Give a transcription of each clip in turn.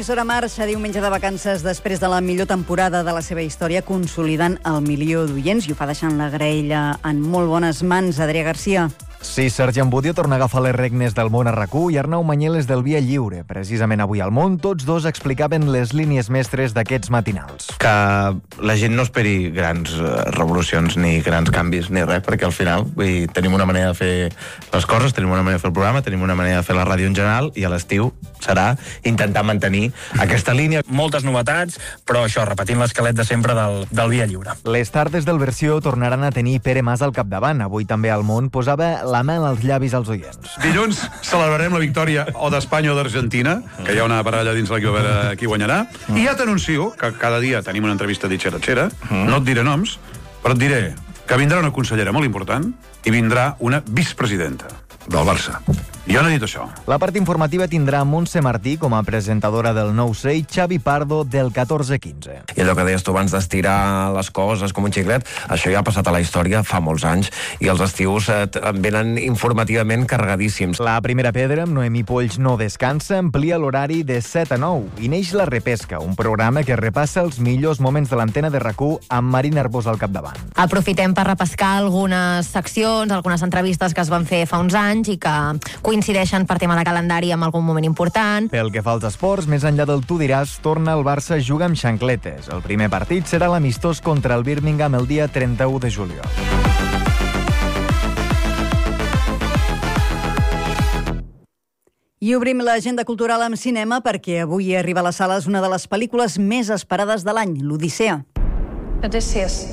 Professora marxa diumenge de vacances després de la millor temporada de la seva història, consolidant el 1.000.000 d'oients, i ho fa deixant la graella en molt bones mans. Adrià Garcia. Sí, Sergi Ambudio torna a agafar les regnes del món a RAC1 i Arnau Manyeles del Via Lliure. Precisament avui al Món, tots dos explicaven les línies mestres d'aquests matinals. Que la gent no esperi grans revolucions ni grans canvis ni res, perquè al final tenim una manera de fer les coses, tenim una manera de fer el programa, tenim una manera de fer la ràdio en general, i a l'estiu serà intentar mantenir aquesta línia. Moltes novetats, però això, repetint l'esquelet de sempre del Via Lliure. Les tardes del Versió tornaran a tenir Pere Mas al capdavant. Avui també al Món posava la mà als llavis als oients. Dilluns celebrarem la victòria o d'Espanya o d'Argentina, que hi ha una baralla dins l'equip a veure qui guanyarà, i ja t'anuncio que cada dia tenim una entrevista ditxera-txera, no et diré noms, però et diré que vindrà una consellera molt important i vindrà una vicepresidenta del Barça. Jo no he dit això. La part informativa tindrà Montse Martí com a presentadora del 9C i Xavi Pardo del 14-15. I allò que deies tu abans d'estirar les coses com un xiclet, això ja ha passat a la història fa molts anys, i els estius venen informativament carregadíssims. La primera pedra, amb Noemí Polls no descansa, amplia l'horari de 7 a 9 i neix La Repesca, un programa que repassa els millors moments de l'antena de RAC1 amb Marina Arbós al capdavant. Aprofitem per repescar algunes seccions, algunes entrevistes que es van fer fa uns anys i que coincideixen per tema de calendari amb algun moment important. Pel que fa als esports, més enllà del tu diràs, torna el Barça a jugar amb xancletes. El primer partit serà l'amistós contra el Birmingham el dia 31 de juliol. I obrim l'agenda cultural amb cinema perquè avui arriba a les sales una de les pel·lícules més esperades de l'any, l'Odissea. Odysseus.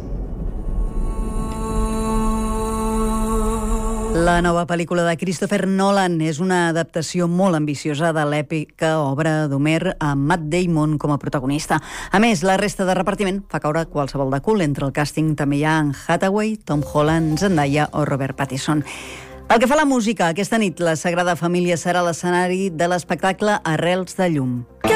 La nova pel·lícula de Christopher Nolan és una adaptació molt ambiciosa de l'èpica obra d'Homer amb Matt Damon com a protagonista. A més, la resta de repartiment fa caure qualsevol de cul. Entre el càsting també hi ha Anne Hathaway, Tom Holland, Zendaya o Robert Pattinson. Pel que fa a la música, aquesta nit la Sagrada Família serà l'escenari de l'espectacle Arrels de Llum.